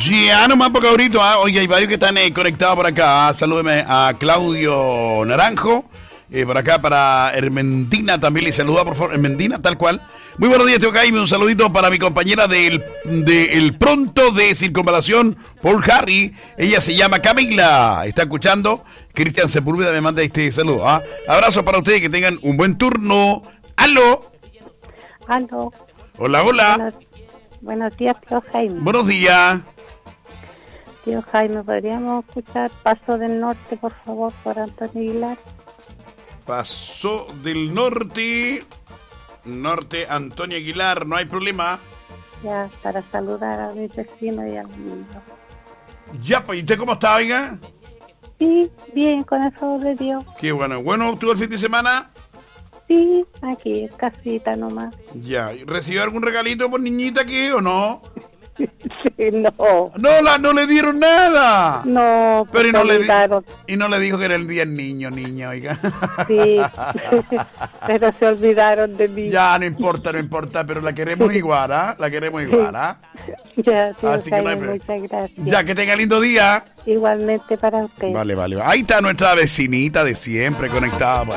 Ya, nomás poco ahorita. Oye, hay varios que están conectados por acá. Salúdeme a Claudio Naranjo. Por acá para Hermendina también le saluda, por favor. Hermendina, tal cual. Muy buenos días, tío Jaime. Un saludito para mi compañera de El Pronto de Circunvalación, Paul Harry. Ella se llama Camila. Está escuchando. Cristian Sepúlveda me manda este saludo. Abrazo para ustedes, que tengan un buen turno. ¡Aló! Aló. Hola, hola. Buenos días, tío Jaime. Buenos días. Tío Jaime, ¿podríamos escuchar Paso del Norte, por favor, por Antonio Aguilar? Paso del Norte, Antonio Aguilar, no hay problema. Ya, para saludar a mi vecino y al niño. Ya, pues, ¿y usted cómo está, oiga? Sí, bien, con el favor de Dios. Qué bueno. ¿Bueno estuvo el fin de semana? Sí, aquí, casita nomás. Ya, ¿recibió algún regalito por niñita aquí o no? Sí, no. No le dieron nada. No, pero y no le dijo que era el día del niño, oiga. Sí, pero se olvidaron de mí. Ya, no importa, pero la queremos igual, La queremos igual, Ya, tío Así que Jaime, no hay muchas gracias. Ya, que tenga lindo día. Igualmente para usted. Vale. Ahí está nuestra vecinita de siempre conectada.